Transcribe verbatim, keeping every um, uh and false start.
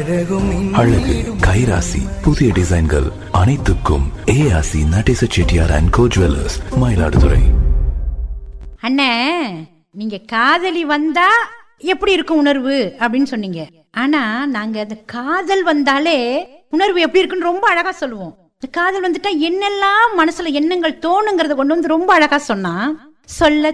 அழகு கைராசி புதிய டிசைன்கள் அனைத்துக்கும் ஏஆசி Natesa Chettiar and go jewellers, Mayiladuthurai. அண்ணே, நீங்க காதலி வந்தா எப்படி இருக்கும் உணர்வு அப்படின்னு சொன்னீங்க. ஆனா நாங்க அந்த காதல் வந்தாலே உணர்வு எப்படி இருக்குன்னு ரொம்ப அழகா சொல்லுவோம். இந்த காதல் வந்துட்டா என்னெல்லாம் மனசுல எண்ணங்கள் தோணுங்கிறத கொண்டு வந்து ரொம்ப அழகா சொன்னா. சொல்ல